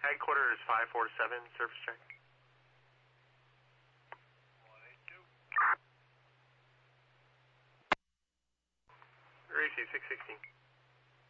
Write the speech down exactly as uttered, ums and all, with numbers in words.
Headquarters five four seven, surface check. Gracie, six sixteen.